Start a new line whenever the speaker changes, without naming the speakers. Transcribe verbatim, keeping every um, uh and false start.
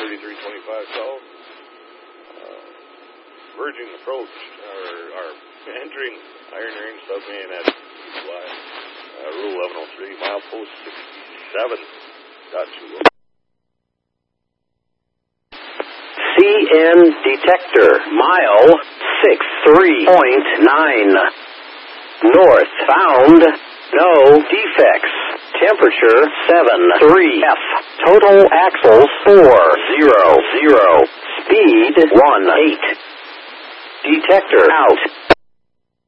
thirty-three twenty-five south. Uh, verging approach, or, or entering Iron Ring submain at uh, Rule eleven oh three, milepost sixty-seven point two oh.
C N detector, mile six three point nine. Northbound, no defects. Temperature seven three F. Total axles four zero zero. Speed one eight. Detector out.